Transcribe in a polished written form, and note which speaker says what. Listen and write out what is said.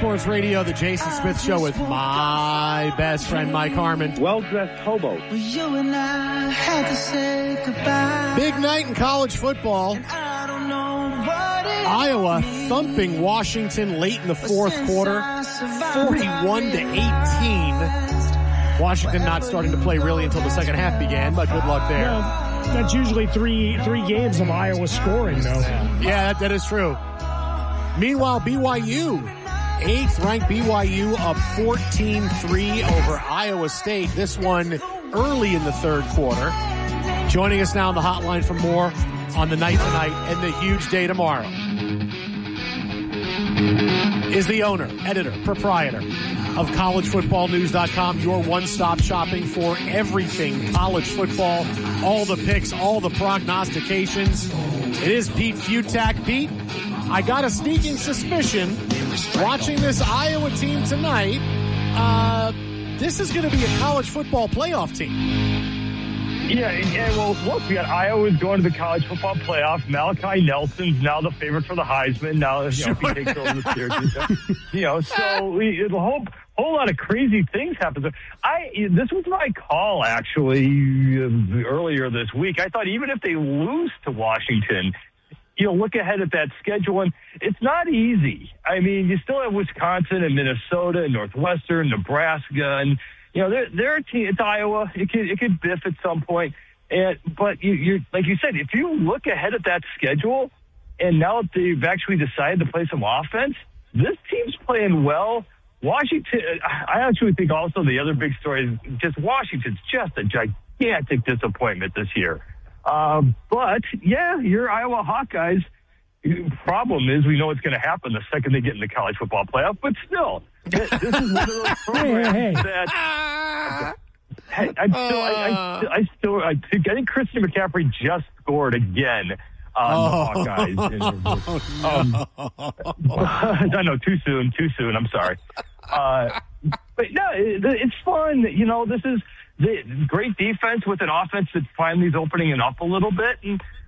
Speaker 1: Sports Radio, the Jason Smith Show with my best friend, Mike Harmon.
Speaker 2: Well-dressed hobo.
Speaker 3: Well, you and I had to say goodbye.
Speaker 1: Big night in college football.
Speaker 3: I don't know what it
Speaker 1: Iowa
Speaker 3: means.
Speaker 1: thumping Washington late in the fourth quarter, 41-18. Washington not starting to play really until the second half began, but good luck there.
Speaker 4: Well, that's usually three games of Iowa scoring, though.
Speaker 1: Yeah, that is true. Meanwhile, BYU, 8th-ranked BYU up 14-3 over Iowa State. This one early in the third quarter. Joining us now on the hotline for more on the night tonight and the huge day tomorrow is the owner, editor, proprietor of collegefootballnews.com, your one-stop shopping for everything college football, all the picks, all the prognostications. It is Pete Futak. Pete, I got a sneaking suspicion watching this Iowa team tonight, this is going to be a college football playoff team.
Speaker 2: Yeah, and well, look, we got Iowa's going to the college football playoff. Malachi Nelson's now the favorite for the Heisman. Now, if he takes over the Syracuse, so a whole lot of crazy things happen. This was my call, actually, earlier this week. I thought even if they lose to Washington, look ahead at that schedule, and it's not easy. I mean, you still have Wisconsin and Minnesota and Northwestern, Nebraska, and they're a team. It's Iowa. It could biff at some point, but you're like you said, if you look ahead at that schedule, and now they've actually decided to play some offense, this team's playing well. Washington, I actually think also the other big story is just Washington's just a gigantic disappointment this year. But, yeah, your Iowa Hawkeyes, problem is we know what's going to happen the second they get in the college football playoff. But still, this is one of those programs that I think Christian McCaffrey just scored again on the Hawkeyes. I know, too soon. I'm sorry. But, no, it's fun. This is the great defense with an offense that finally is opening it up a little bit. And